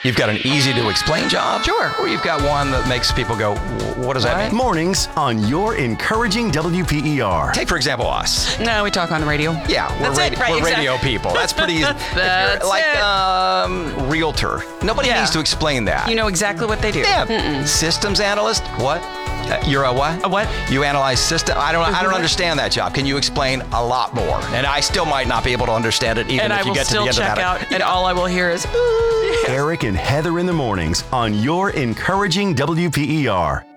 You've got an easy to explain job. Sure. Or you've got one that makes people go, what does that mean? Mornings on your encouraging WPER. Take, for example, us. No, we talk on the radio. Yeah, we're, That's it, right, we're exactly. radio people. That's pretty easy. That's Realtor. Nobody Yeah. needs to explain that. You know exactly what they do. Yeah. Systems analyst? What? You're a what? A what? You analyze system. I don't understand that job. Can you explain a lot more? And I still might not be able to understand it even And if I you will get to the still end check of that. out, and all I will hear is, ooh. Eric and Heather in the mornings on your encouraging WPER.